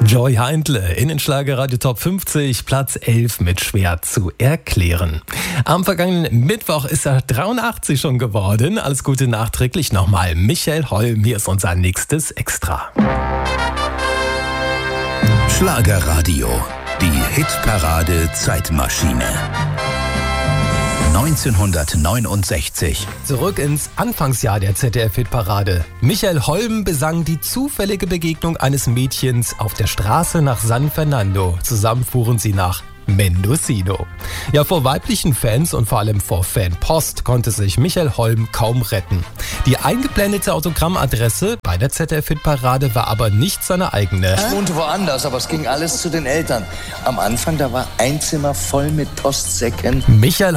Joy Heindle in den Schlagerradio Top 50, Platz 11 mit Schwer zu erklären. Am vergangenen Mittwoch ist er 83 schon geworden. Alles Gute nachträglich nochmal. Michael Holm, hier ist unser nächstes Extra. Schlagerradio, die Hitparade Zeitmaschine. 1969. Zurück ins Anfangsjahr der ZDF-Hitparade. Michael Holm besang die zufällige Begegnung eines Mädchens auf der Straße nach San Fernando. Zusammen fuhren sie nach Mendocino. Ja, vor weiblichen Fans und vor allem vor Fanpost konnte sich Michael Holm kaum retten. Die eingeblendete Autogrammadresse bei der ZDF-Hitparade war aber nicht seine eigene. Ich wohnte woanders, aber es ging alles zu den Eltern. Am Anfang, da war ein Zimmer voll mit Postsäcken. Michael